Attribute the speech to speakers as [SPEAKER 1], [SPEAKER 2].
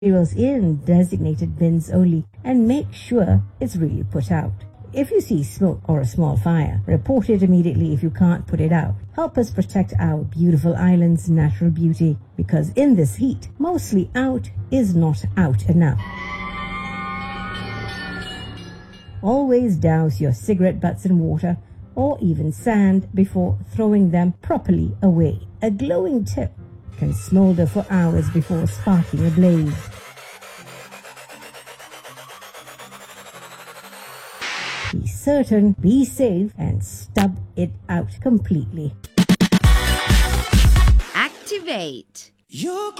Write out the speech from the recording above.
[SPEAKER 1] materials in designated bins only and make sure it's really put out. If you see smoke or a small fire, report it immediately if you can't put it out. Help us protect our beautiful island's natural beauty, because in this heat, mostly out is not out enough. Always douse your cigarette butts in water or even sand before throwing them properly away. A glowing tip can smolder for hours before sparking a blaze. Be certain, be safe, and stub it out completely.
[SPEAKER 2] Activate.